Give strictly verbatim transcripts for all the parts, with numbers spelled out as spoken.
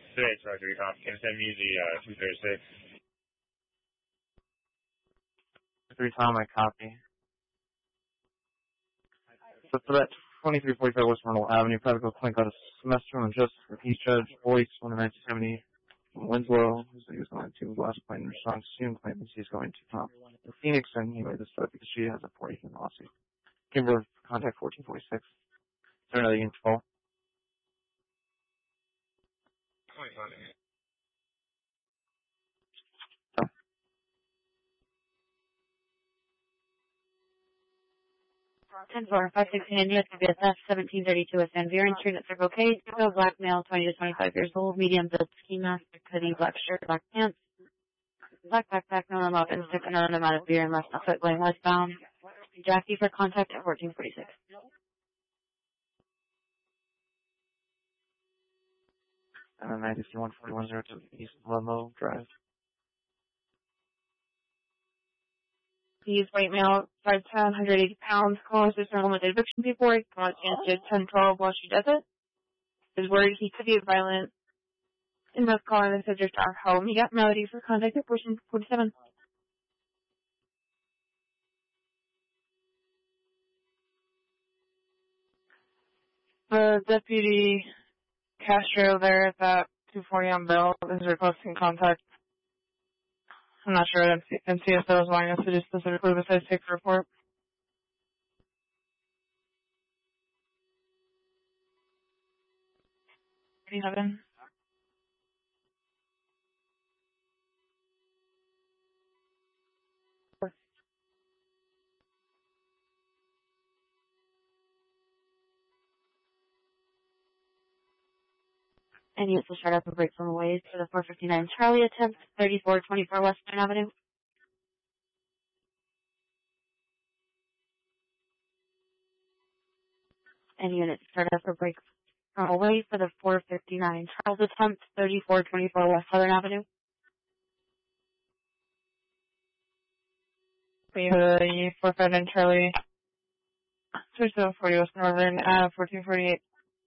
six, Roger, you copy. Can you send me the uh, two thirty-six? Three Tom, I copy. So for that twenty-three forty-five West Arnold Avenue, private clinic got a semester on just for Peace Judge, Boyce, one in nineteen seventy. Winslow, who said he was going to last point in response soon claims he's going to Tom. The Phoenix, and he made this stuff because she has a forty-eight lawsuit. Kimber, contact fourteen forty-six. Is there another unit twelve? ten four, five sixteen India, B S F, seventeen thirty-two West Van Buren Street at Circle K, Typical black male, twenty to twenty-five years old, medium build, ski mask, hoodie, black shirt, black pants, black backpack, no amount of stick, no amount of beer, and left foot going westbound. Jackie for contact at fourteen forty-six. And then ninety-three one forty-one zero two East Ludlow Drive. He's white male, five ten, one hundred eighty pounds, calls his with eviction before, he called against ten twelve while she does it. Is worried he could be violent and must call in the subject to our home. He got Melody for contact at fourteen forty-seven. The deputy Castro there at that two forty on Bell is requesting contact. I'm not sure what M C S O is wanting us to do specifically besides take the report. thirty-seven. And units will start up and break from ways for the four fifty-nine Charlie attempt, thirty-four twenty-four Western Avenue. And units start up or break from away for the four fifty-nine Charles attempt, thirty-four twenty-four West Southern Avenue. We have the four fifty-nine Charlie, twenty-seven forty West Northern, uh, fourteen forty-eight.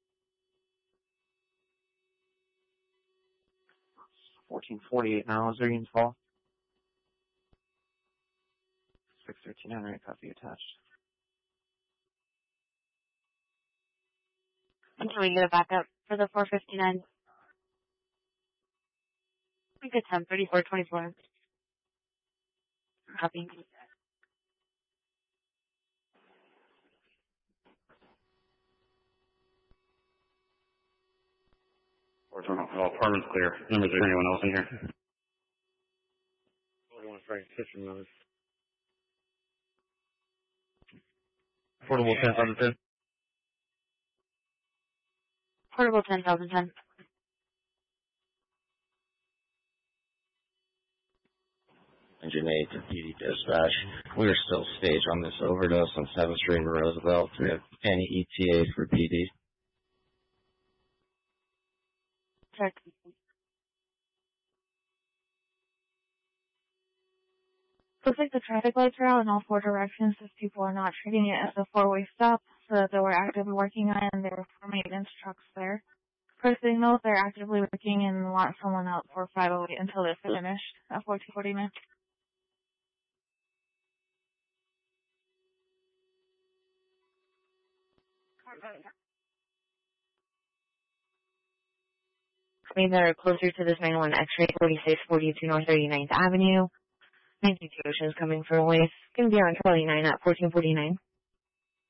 fourteen forty-eight now, is there unit twelve? six thirteen Henry, copy attached. And can we get a backup for the four fifty-nine? We get ten, thirty-four twenty-four. Copy. All apartments clear. Number three, anyone else in here? forty-one Frank Kitchen Mills. Portable ten thousand ten. Portable ten thousand ten. Engine eight to P D dispatch. We are still staged on this overdose on seventh Street and Roosevelt. We have any E T A for P D. Check. Looks like the traffic lights are out in all four directions, as people are not treating it as a four-way stop, so that they were actively working on it, and there were four maintenance trucks there. Per signal, they're actively working and want someone out for five oh eight until they're finished at fourteen forty-nine. I mean, they're closer to this nine one X-ray, forty-six forty-two North thirty-ninth Avenue. ninety-two Oceans coming from Waste. Going to be on twenty-nine at fourteen forty-nine.